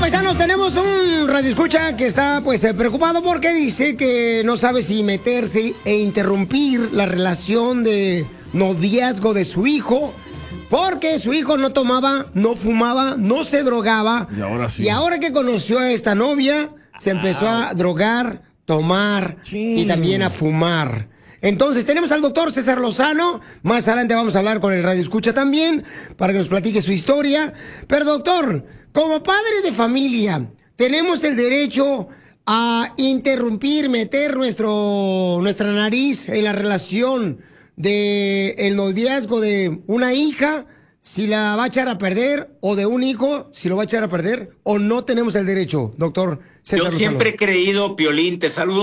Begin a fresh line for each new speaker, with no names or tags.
paisanos, tenemos un radioescucha que está pues preocupado porque dice que no sabe si meterse e interrumpir la relación de noviazgo de su hijo, porque su hijo no tomaba, no fumaba, no se drogaba.
Y ahora sí.
Y ahora que conoció a esta novia, se empezó a drogar, tomar y también a fumar. Entonces, tenemos al doctor César Lozano. Más adelante vamos a hablar con el radioescucha también, para que nos platique su historia. Pero, doctor, como padres de familia, tenemos el derecho a interrumpir, meter nuestra nariz en la relación del noviazgo de una hija, si la va a echar a perder, o de un hijo, si lo va a echar a perder, o no tenemos el derecho, doctor César Lozano.
Yo siempre he creído, Piolín, te saludo